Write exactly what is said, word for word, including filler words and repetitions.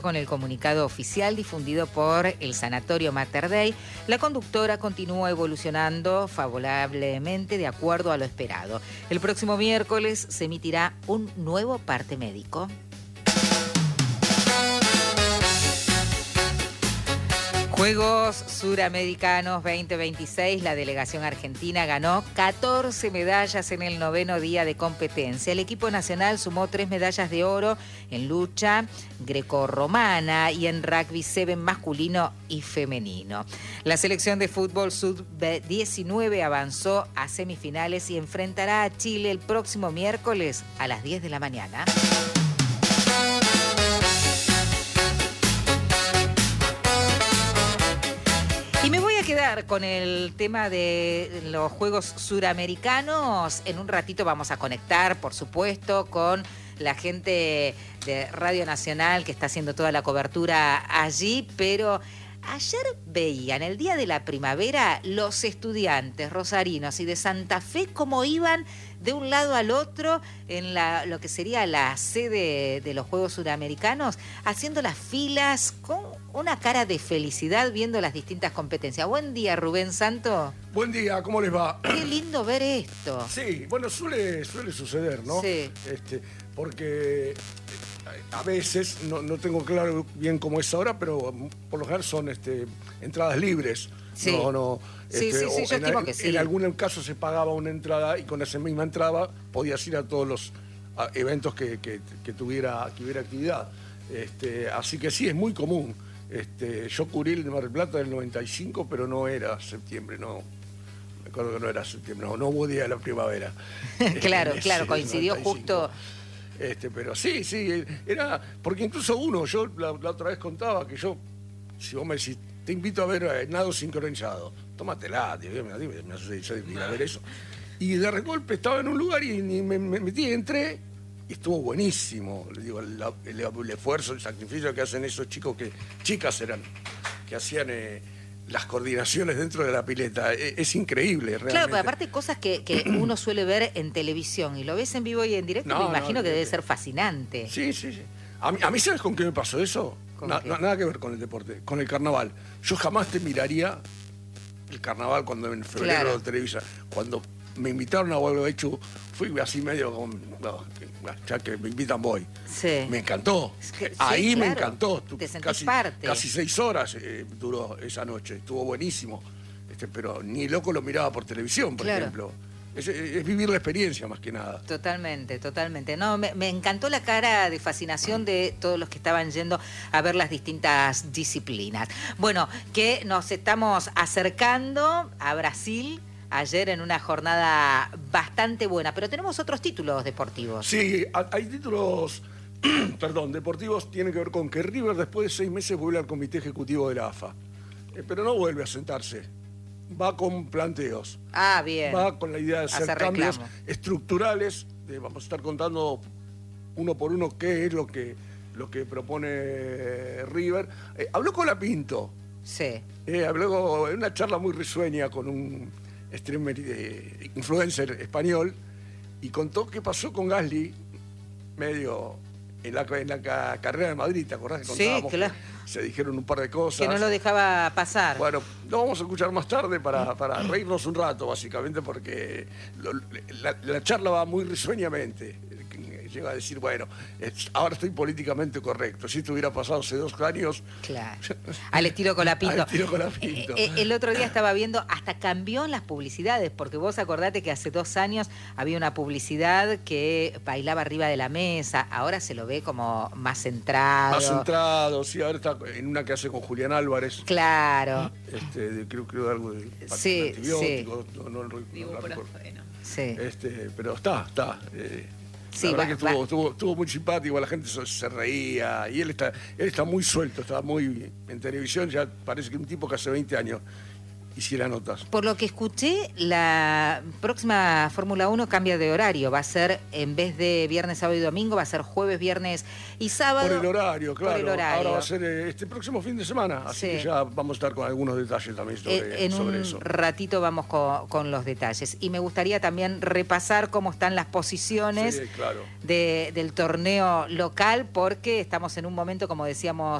Con el comunicado oficial difundido por el Sanatorio Mater Dei, la conductora continúa evolucionando favorablemente de acuerdo a lo esperado. El próximo miércoles se emitirá un nuevo parte médico. Juegos Suramericanos veinte veintiséis, la delegación argentina ganó catorce medallas en el noveno día de competencia. El equipo nacional sumó tres medallas de oro en lucha grecorromana y en rugby siete masculino y femenino. La selección de fútbol sub diecinueve avanzó a semifinales y enfrentará a Chile el próximo miércoles a las diez de la mañana. Y me voy a quedar con el tema de los Juegos Suramericanos. En un ratito vamos a conectar, por supuesto, con la gente de Radio Nacional que está haciendo toda la cobertura allí, pero ayer veían el día de la primavera los estudiantes rosarinos y de Santa Fe cómo iban de un lado al otro en la, lo que sería la sede de los Juegos Suramericanos, haciendo las filas con una cara de felicidad viendo las distintas competencias. Buen día, Rubén Santo. Buen día, ¿cómo les va? Qué lindo ver esto. Sí, bueno, suele, suele suceder, ¿no? Sí. Este, porque a veces, no, no tengo claro bien cómo es ahora, pero por lo general son este, entradas libres. Sí. No, no, sí, este, sí, sí, yo en, estimo que sí. En algún caso se pagaba una entrada y con esa misma entrada podías ir a todos los a, eventos que, que, que, tuviera, que hubiera actividad. Este, así que sí, es muy común. Este, yo cubrí el de Mar del Plata del noventa y cinco, pero no era septiembre, no. Me acuerdo que no era septiembre, no, no hubo día de la primavera. Claro, Ese, claro, coincidió noventa y cinco. justo. Este, pero sí, sí, era, porque incluso uno, yo la, la otra vez contaba que yo, si vos me decís, te invito a ver eh, nado sincronizado, tómatela, tío, me, me, me hace ir a ver eso. Y de golpe estaba en un lugar y, y me, me metí, entré, y estuvo buenísimo. Le digo, el, el, el esfuerzo, el sacrificio que hacen esos chicos, que chicas eran, que hacían eh, las coordinaciones dentro de la pileta. Es, es increíble, realmente. Claro, pero aparte cosas que, que uno suele ver en televisión y lo ves en vivo y en directo, No, me imagino no, que no, debe no. ser fascinante. Sí, sí, sí. A mí, a mí, ¿sabes con qué me pasó eso? Na, qué? nada que ver con el deporte, con el carnaval. Yo jamás te miraría el carnaval cuando en febrero Claro. de Televisa, cuando me invitaron a Gualeguaychú, fui así medio como, no, ya que me invitan voy. Sí. Me encantó. Es que, sí, Ahí me claro. encantó. Te sentís casi, parte. Casi seis horas eh, duró esa noche, estuvo buenísimo. Este, pero ni loco lo miraba por televisión, por Claro. ejemplo. Es, es vivir la experiencia más que nada. Totalmente, totalmente. No, me, me encantó la cara de fascinación de todos los que estaban yendo a ver las distintas disciplinas. Bueno, que nos estamos acercando a Brasil ayer en una jornada bastante buena, pero tenemos otros títulos deportivos. Sí, hay títulos, perdón, deportivos, tienen que ver con que River después de seis meses vuelve al comité ejecutivo de la A F A. Eh, pero no vuelve a sentarse. Va con planteos. Ah, bien. Va con la idea de hacer Hacer cambios reclamo. estructurales. De, vamos a estar contando uno por uno qué es lo que, lo que propone River. Eh, habló con Lapinto. Sí. Eh, habló en una charla muy risueña con un streamer, eh, influencer español, y contó qué pasó con Gasly medio en la, en la ca- carrera de Madrid. ¿Te acordás que Sí, contábamos? claro. Que se dijeron un par de cosas. Que no lo dejaba pasar. Bueno, lo vamos a escuchar más tarde para, para reírnos un rato, básicamente, porque lo- la, la charla va muy risueñamente. Llega a decir, bueno, es- ahora estoy políticamente correcto. Si esto hubiera pasado hace dos años... Claro. Al estilo Colapinto. Al estilo Colapinto. Eh, eh, el otro día estaba viendo, hasta cambió en las publicidades, porque vos acordate que hace dos años había una publicidad que bailaba arriba de la mesa, ahora se lo ve como más centrado. Más centrado, sí, ahora está en una que hace con Julián Álvarez. Claro. Este, de- creo que algo de Sí, antibióticos, no, no, no, Digo, no por recuerdo. afuera. Sí. Este, pero está, está. Eh, Sí, la verdad va- que estuvo, va. estuvo, estuvo muy simpático, la gente se, se reía, y él está, él está muy suelto, está muy en televisión, ya parece que un tipo que hace veinte años hiciera notas. Por lo que escuché, la próxima Fórmula uno cambia de horario. Va a ser, en vez de viernes, sábado y domingo, va a ser jueves, viernes y sábado. Por el horario, claro. Por el horario. Ahora va a ser eh, este próximo fin de semana. Así Sí. que ya vamos a estar con algunos detalles también sobre, en sobre un eso. ratito vamos con, con los detalles. Y me gustaría también repasar cómo están las posiciones Sí, claro. de, del torneo local, porque estamos en un momento, como decíamos